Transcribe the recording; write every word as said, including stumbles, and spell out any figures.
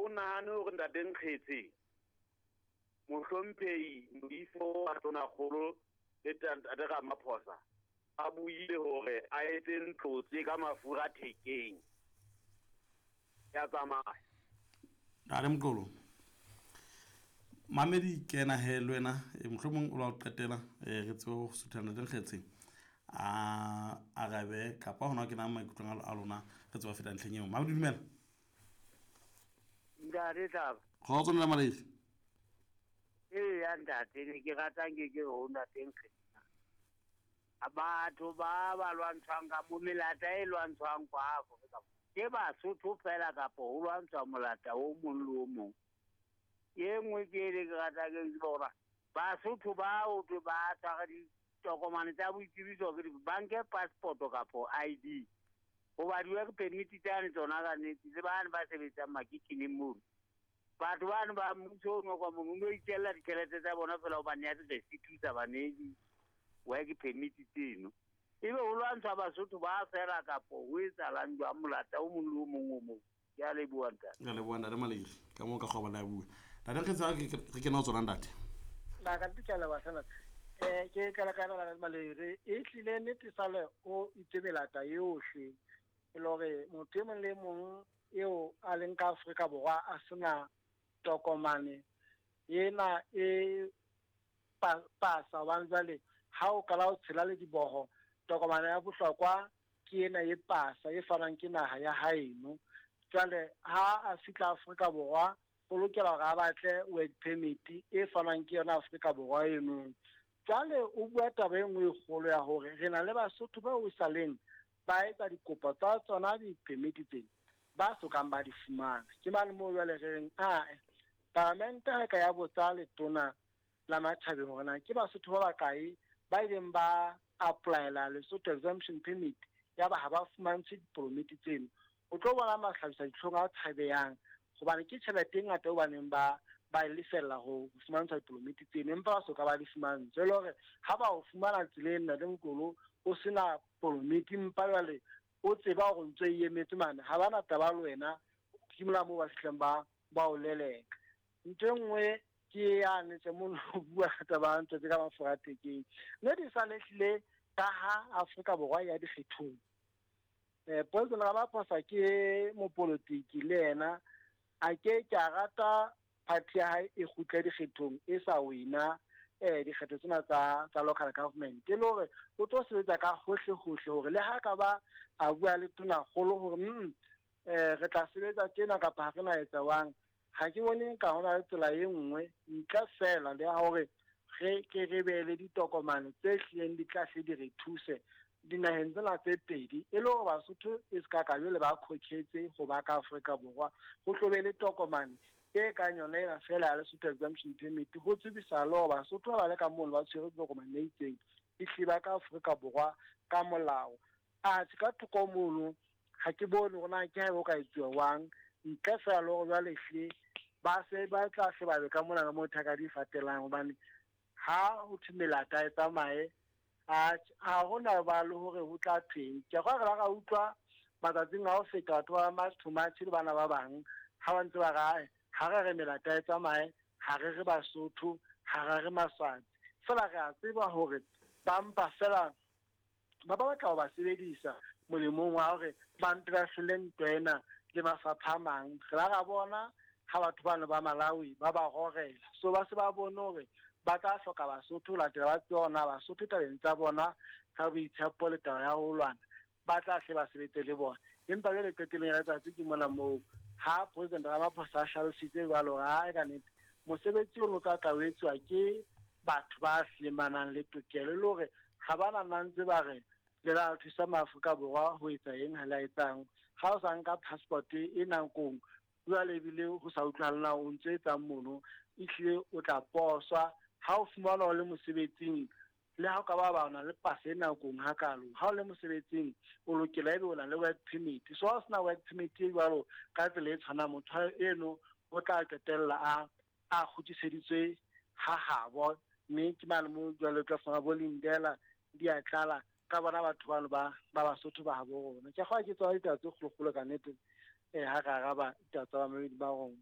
o nahane hore ntateng Kgetse mohlomphehi Moifo wa Tonakgolo le Ntate Ramaphosa a buile hore a etse ntlotse ka mafura thekeng ya tsamaya Ntate Mqolo Mamedi kena he lwena mohlomong o la o qetela re tseo go suthana Ntateng Kgetse a arabe kapa hona ke na maikutlong a lona re tswa feta ntlheng eo Mamedi dumela Ntate Taba go tsona maledi eh ya ntate ne ke rata ke ke ho Ntateng Kgetse abatho ba ba lwantshang ka mo melata e lwantshang kwa Afrika ke ba Sotho fela ka po ho lwantshwa molata o mong le o mong ye ngwe ke le ke rata ke bona ba Sotho ba o tlo ba tsa di tokomane tsa boitsebiso ke banke passport ka po I D ho ba diwe ke permit tsane tsona ka ne di ba ba sebetsa makitini mo batho ba ba mmuso no kwa mo mo itela dikelete tsa bona fela o ba ne ya tse situsa banedi wa ke permit tseno ebe ho lwantshwa Basotho ba fela kapo ho etsalang jwa molata o mong le o mong o mong ya le bua ntate ya le bua ntate Maledi ka mo ka go ba la bua Ntateng Kgetse re ke na tsona ntate la ka tsela ba sana eh ke kala kana la Maledi e tlile nete sale o itebelata yohle e lore motho mo le mong eo a leng ka Afrika Borwa a sena tokomane yena e pa pasa wanzale ha o kala o tshela le diboho tokomane ya bohlokwa ke ena e pasa e fanang ke naha ya haeno jwale ha a fitla Afrika Borwa o lokela ga batle work permit e fanang ke yona Afrika Borwa eno jwale o bua taba e nngwe kgolo ya hore re na le Basotho ba o saleng ba etsa dikopo tsa tsona di permit tsena ba sokang ba di fumana ke mane mo jwale re reng a parliament ha ka ya botsa le tona la Matjhabeng hore na ke Basotho ba bakae ba ileng ba apply la Lesotho exemption permit ya ba ha ba fumantse di-permit tseno o tlo bona mahlabisa ditlhong a tshabeyang gobane ke tšhelete e ngata o baneng ba ba lefella go fumantsa di-permit tseno empa ba soka ba di fumantse le hore ha ba o fumana tseleng Ntate Mqolo o sena permit mpa jwale o tseba go ntse e emetse mane ha bana taba le wena ke mola mo ba fitlhang ba ba o leleka ntwe nngwe ke ya netse mo bua taba ntse ka mafura thekeng ne di sa lehle ka ha Afrika Borwa ya di kgethong eh President Ramaphosa ke mo politiki le yena a ke ke rata party ya e khutle di kgethong e sa wina eh di kgetho tsena tsa tsa local government le hore o tlo sebetsa ka hohle hohle hore le ha ka ba a bua le tona golo hore mm eh re tla sebetsa tena ka pa rena etsa wang ha ke bone ka hona le tsela e nngwe nka fela le hore ge ke re be le ditokomane tse hleng di tla se di re thuse dinaheng tsena tse pedi e le hore Basotho e ska ka le ba khoketse go ba ka Afrika Borwa go tlobe le tokomane e ka nyona e fela ya Lesotho exemption permit go tsebisa lo Basotho ba le ka mona ba tshwere tokomane e itseng e hliba ka Afrika Borwa ka molao a tsika tokomolo ha ke bone gona ke ha o ka itse wang nka fela lo ga lehle ba se ba tla se ba le ka mona mo thaka di fatelang hobane ha o thimela ta etsa mae a a hona ba le hore ho tla theng ke ga re ga utlwa matsatsing a o feta batho ba ma thumatshi le bana ba bang ha ba ntse ba ga ha re re mela ta etsa mae ha re re Basotho ha re re Maswati fela re a tseba hore ba mpa fela ba ba batla ba sebedisa molemong wa hore ba ntra hleng twena le mafapha mang re la ga bona ha batho bana ba Malawi ba ba gorela so ba se ba bone hore ba tla hloka Basotho la tla ba tsona Basotho tabeng tsa bona ka boitshepo le taba ya ho lwana ba tla se ba sebetse le bona empa le qeteleng ya tsatsi ke mona mo ha President Ramaphosa a hlalositse jwalo ga e ka nnete mosebetsi o tla tawetswa ke batho ba hlemanang le tokelo le hore ga bana nantse ba re le la thusa Maafrika Borwa ho etsa eng ha la etsang ha o sa nka passport e nang kong bua le bile ho sa utlwana o ntse tsa mono e hlile o tla poswa ha o fumana o le mosebetsing le ha o ka ba ba ona le pase nakong ha kalo ha o le mosebetsing o lokela ebe o na le work permit so ha o sena work permit e jwalo ka tsela e tshwana motho eno o tla qetella a a khutiseditswe ha habo mme ke mane mo jwalo ka fana bolindela di a tlala ka bona batho ba ba ba Basotho ba habo rona ke ga ke tswa ditaba tse kgolokgolo ka nete eh ha ga ga ba ditaba tsa ba ba